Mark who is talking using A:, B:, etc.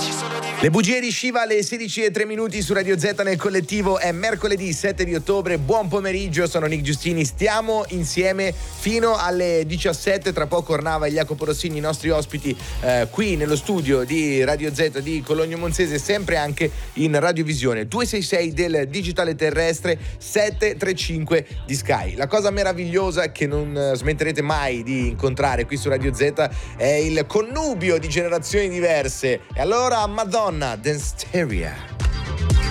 A: Le bugie di Shiva alle 16:03 su Radio Z nel collettivo. È mercoledì 7 di ottobre. Buon pomeriggio, sono Nick Giustini. Stiamo insieme fino alle 17. Tra poco Ornava e Jacopo Rossini, i nostri ospiti qui nello studio di Radio Z di Cologno Monzese, sempre anche in radiovisione 266 del digitale terrestre, 735 di Sky. La cosa meravigliosa che non smetterete mai di incontrare qui su Radio Z è il connubio di generazioni diverse. E allora, Madonna, Danceteria.